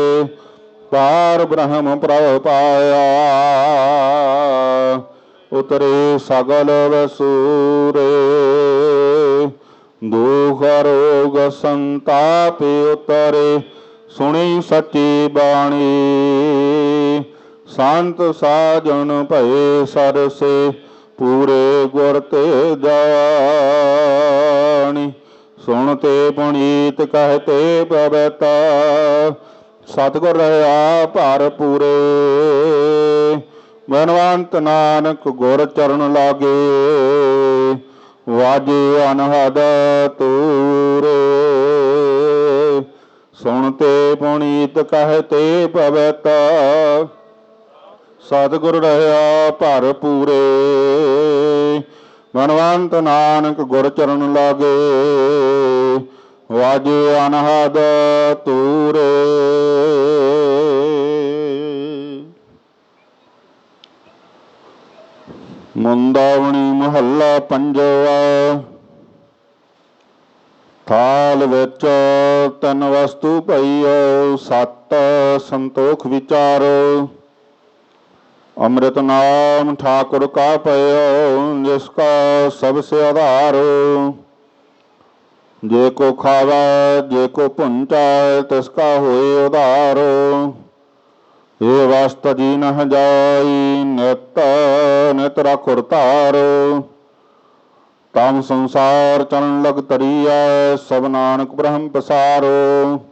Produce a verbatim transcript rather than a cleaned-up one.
पार ब्रह्म प्रभ पाया। उतरे सगल वसूरे दुख रोग संताप उतरे। सुनी सच्ची बाणी संत साजन भये सरसे। पूरे गुर ते जानी सुनते पुनीत कहते पविता। सतगुर रहा भर पूरे बनवंत नानक गुर चरण लागे। वाजे अनहद तूरे सुनते पुनीत कहते पविता। सतगुर रहा भर पूरे बनवंत नानक गुर चरण लागे। वाजे अनहद तूरे। मुंदावणी महला पंजवा। थाल विच तिन वस्तु पईओ सत संतोख विचारो। अमृत नाम ठाकुर का पयो जिसका सबसे आधारो। जे को खावा जे को पुंचा तिसका होए उधारो। ये वस्त जी न जाई नित नित रखुर तारो। तम संसार चरण लग तरिया सब नानक ब्रह्म पसारो।